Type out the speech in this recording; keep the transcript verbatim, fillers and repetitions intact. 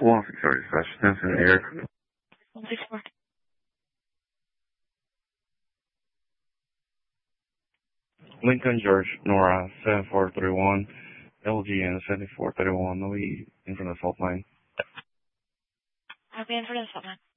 one six four, dispatch. Stinson Air. one six four. Lincoln George Nora seven four three one. L G N seven four three one. No, we in front of the fault line. I'll be in front of the fault line.